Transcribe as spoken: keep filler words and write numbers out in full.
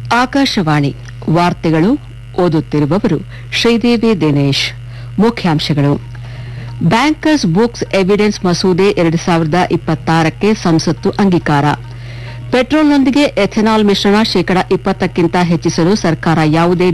ಆಕಾಶವಾಣಿ ವಾರ್ತೆಗಳು ಓದುತ್ತಿರುವವರು ಶ್ರೀದೇವಿ ದಿನೇಶ್. ಮುಖ್ಯಾಂಶಗಳು: ಬ್ಯಾಂಕರ್ಸ್ ಬುಕ್ಸ್ ಎವಿಡೆನ್ಸ್ ಮಸೂದೆ ಎರಡು ಸಾವಿರದ ಇಪ್ಪತ್ತಾರಕ್ಕೆ ಸಂಸತ್ತು ಅಂಗೀಕಾರ. ಪೆಟ್ರೋಲ್ನೊಂದಿಗೆ ಎಥೆನಾಲ್ ಮಿಶ್ರಣ ಶೇಕಡ ಇಪ್ಪತ್ತಕ್ಕಿಂತ ಹೆಚ್ಚಿಸಲು ಸರ್ಕಾರ ಯಾವುದೇ